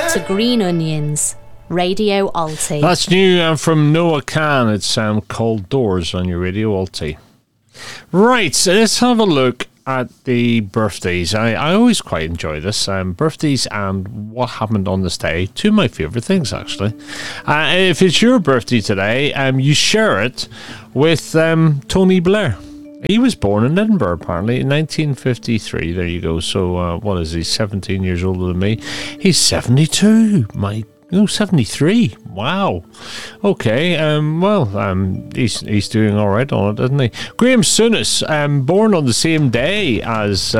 to Green Onions, Radio Alti. That's new from Noah Khan. It's called Doors on your Radio Alti. Right, so let's have a look at the birthdays. I always quite enjoy this. Birthdays and what happened on this day. Two of my favourite things, actually. If it's your birthday today, you share it with Tony Blair. He was born in Edinburgh, apparently, in 1953. There you go. So, what is he, 17 years older than me? He's 72. 73. Wow. Okay. He's doing all right on it, isn't he? Graham Souness, born on the same day as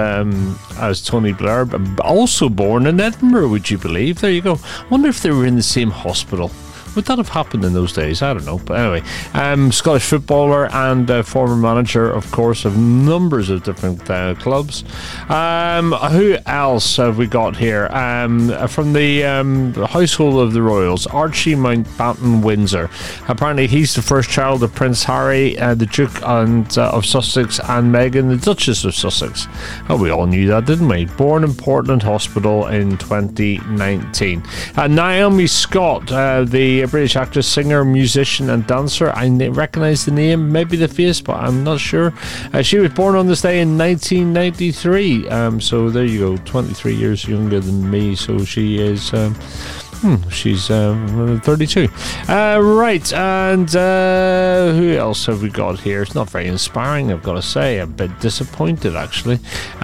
Tony Blair, but also born in Edinburgh. Would you believe? There you go. Wonder if they were in the same hospital. Would that have happened in those days? I don't know. But anyway, Scottish footballer and former manager, of course, of numbers of different clubs. Who else have we got here? From the household of the royals, Archie Mountbatten Windsor. Apparently, he's the first child of Prince Harry, the Duke of Sussex, and Meghan, the Duchess of Sussex. Oh, we all knew that, didn't we? Born in Portland Hospital in 2019. Naomi Scott, the British actress, singer, musician and dancer. I recognise the name, maybe the face, but I'm not sure. She was born on this day in 1993. So there you go, 23 years younger than me. So she is... she's 32. Right, and who else have we got here? It's not very inspiring, I've got to say. A bit disappointed, actually.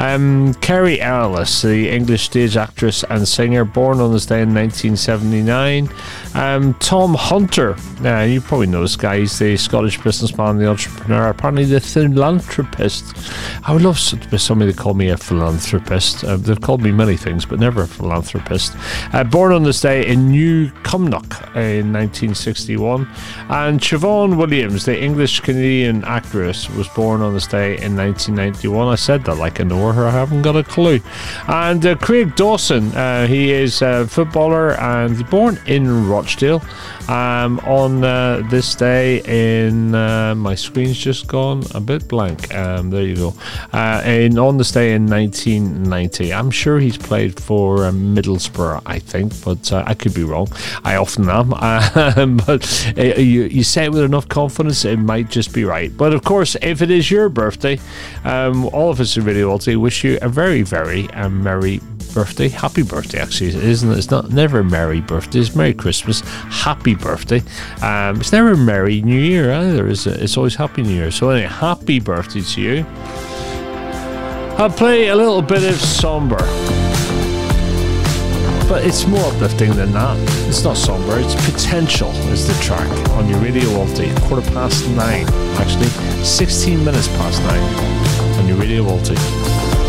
Kerry Ellis, the English stage actress and singer, born on this day in 1979. Tom Hunter, you probably know this guy. He's the Scottish businessman, the entrepreneur, apparently the philanthropist. I would love somebody to call me a philanthropist. They've called me many things, but never a philanthropist. Born on this day in New Cumnock in 1961. And Siobhan Williams, the English-Canadian actress, was born on this day in 1991. I said that like I know her. I haven't got a clue. And Craig Dawson, he is a footballer and born in Rochdale on this day in... my screen's just gone a bit blank. There you go. On this day in 1990. I'm sure he's played for Middlesbrough, I think, but I could be wrong. I often am. But you say it with enough confidence, it might just be right. But of course, if it is your birthday, all of us in Radio Alti wish you a very, very merry birthday. Happy birthday, actually, isn't it? It's not never a merry birthday. It's Merry Christmas. Happy birthday. It's never a Merry New Year either, is it? It's always Happy New Year. So anyway, happy birthday to you. I'll play a little bit of Somber, but it's more uplifting than that. It's not somber, it's Potential is the track on your Radio Alti. 9:15, actually 16 minutes past 9 on your Radio Alti.